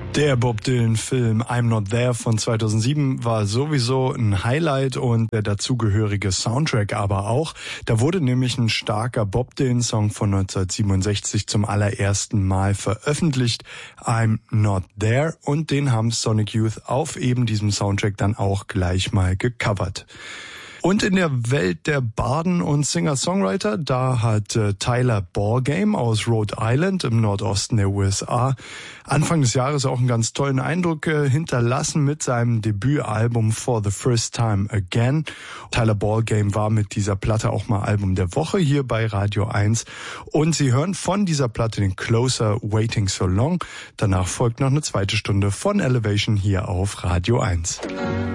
Der Bob Dylan-Film I'm Not There von 2007 war sowieso ein Highlight und der dazugehörige Soundtrack aber auch. Da wurde nämlich ein starker Bob Dylan-Song von 1967 zum allerersten Mal veröffentlicht, I'm Not There, und den haben Sonic Youth auf eben diesem Soundtrack dann auch gleich mal gecovert. Und in der Welt der Barden und Singer-Songwriter, da hat Tyler Ballgame aus Rhode Island im Nordosten der USA Anfang des Jahres auch einen ganz tollen Eindruck hinterlassen mit seinem Debütalbum For the First Time Again. Tyler Ballgame war mit dieser Platte auch mal Album der Woche hier bei Radio 1. Und Sie hören von dieser Platte den Closer Waiting So Long. Danach folgt noch eine zweite Stunde von Elevation hier auf Radio 1.